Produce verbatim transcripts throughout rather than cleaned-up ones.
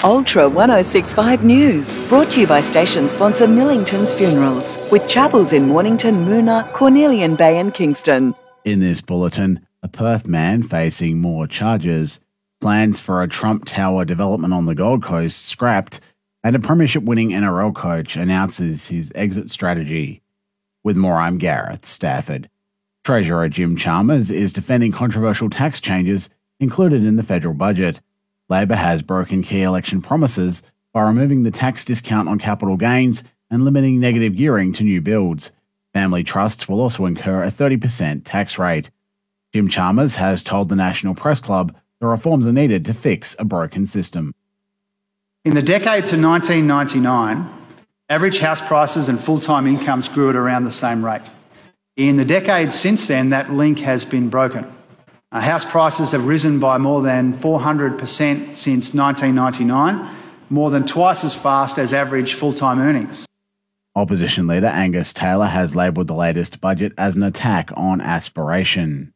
Ultra one oh six point five News, brought to you by station sponsor Millington's Funerals, with chapels in Mornington, Moona, Cornelian Bay and Kingston. In this bulletin, a Perth man facing more charges, plans for a Trump Tower development on the Gold Coast scrapped, and a premiership-winning N R L coach announces his exit strategy. With more, I'm Gareth Stafford. Treasurer Jim Chalmers is defending controversial tax changes included in the federal budget. Labor has broken key election promises by removing the tax discount on capital gains and limiting negative gearing to new builds. Family trusts will also incur a thirty percent tax rate. Jim Chalmers has told the National Press Club the reforms are needed to fix a broken system. In the decade to nineteen ninety-nine, average house prices and full-time incomes grew at around the same rate. In the decades since then, that link has been broken. Uh, house prices have risen by more than four hundred percent since nineteen ninety-nine, more than twice as fast as average full-time earnings. Opposition leader Angus Taylor has labelled the latest budget as an attack on aspiration.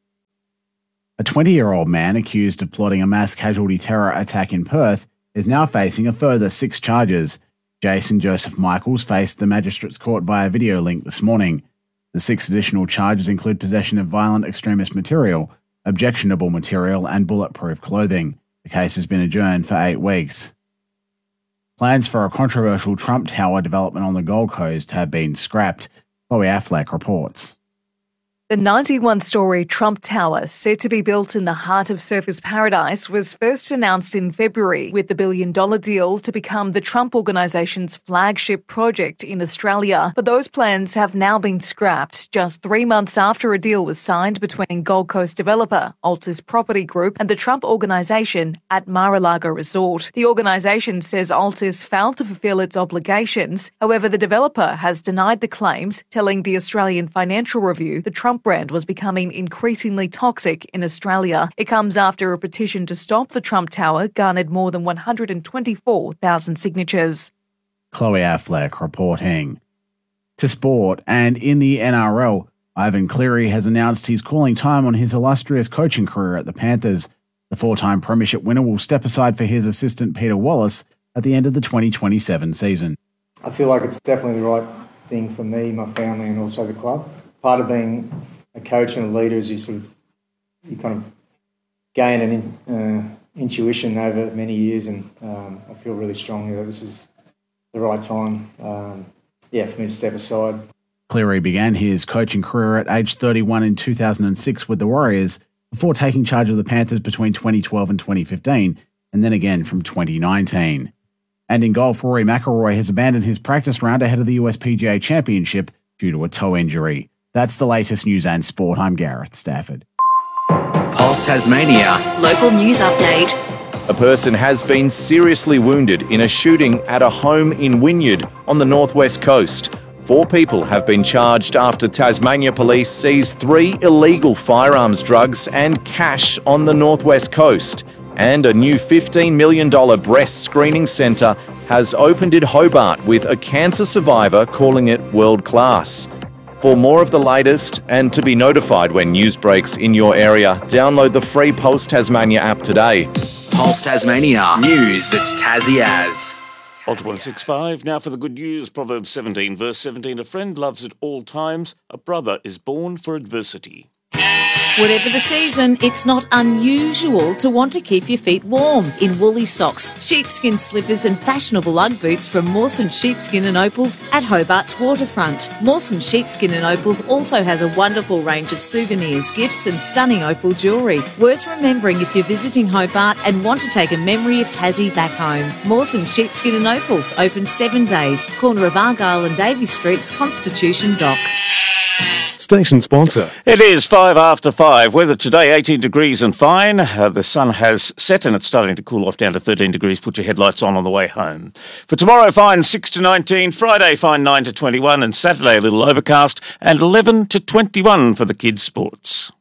A twenty-year-old man accused of plotting a mass casualty terror attack in Perth is now facing a further six charges. Jason Joseph Michaels faced the magistrate's court via video link this morning. The six additional charges include possession of violent extremist material, objectionable material and bulletproof clothing. The case has been adjourned for eight weeks. Plans for a controversial Trump Tower development on the Gold Coast have been scrapped. Chloe Affleck reports. The ninety-one-storey Trump Tower, set to be built in the heart of Surfers Paradise, was first announced in February with the billion-dollar deal to become the Trump Organisation's flagship project in Australia. But those plans have now been scrapped just three months after a deal was signed between Gold Coast developer Altus Property Group and the Trump Organisation at Mar-a-Lago Resort. The organisation says Altus failed to fulfil its obligations. However, the developer has denied the claims, telling the Australian Financial Review the Trump brand was becoming increasingly toxic in Australia. It comes after a petition to stop the Trump Tower garnered more than one hundred twenty-four thousand signatures. Chloe Affleck reporting. To sport, and in the N R L, Ivan Cleary has announced he's calling time on his illustrious coaching career at the Panthers. The four-time premiership winner will step aside for his assistant Peter Wallace at the end of the twenty twenty-seven season. I feel like it's definitely the right thing for me, my family and also the club. Part of being a coach and a leader is you sort of, you kind of gain an uh, intuition over many years, and um, I feel really strongly that this is the right time, um, yeah, for me to step aside. Cleary began his coaching career at age thirty-one in two thousand six with the Warriors before taking charge of the Panthers between twenty twelve and twenty fifteen, and then again from twenty nineteen. And in golf, Rory McIlroy has abandoned his practice round ahead of the U S P G A Championship due to a toe injury. That's the latest news and sport. I'm Gareth Stafford. Pulse Tasmania. Local news update. A person has been seriously wounded in a shooting at a home in Wynyard on the northwest coast. Four people have been charged after Tasmania Police seized three illegal firearms, drugs and cash on the northwest coast. And a new fifteen million dollars breast screening centre has opened in Hobart, with a cancer survivor calling it world-class. For more of the latest and to be notified when news breaks in your area, download the free Pulse Tasmania app today. Pulse Tasmania. News that's Tassie as. Ultra one six five. Now for the good news. Proverbs seventeen, verse seventeen. A friend loves at all times. A brother is born for adversity. Whatever the season, it's not unusual to want to keep your feet warm in woolly socks, sheepskin slippers and fashionable Ugg boots from Mawson Sheepskin and Opals at Hobart's waterfront. Mawson Sheepskin and Opals also has a wonderful range of souvenirs, gifts and stunning opal jewellery. Worth remembering if you're visiting Hobart and want to take a memory of Tassie back home. Mawson Sheepskin and Opals, open seven days, corner of Argyle and Davy Streets, Constitution Dock. Station sponsor. It is five after five. Weather today, eighteen degrees and fine. Uh, the sun has set and it's starting to cool off down to thirteen degrees. Put your headlights on on the way home. For tomorrow, fine six to nineteen. Friday, fine nine to twenty-one. And Saturday, a little overcast and eleven to twenty-one for the kids' sports.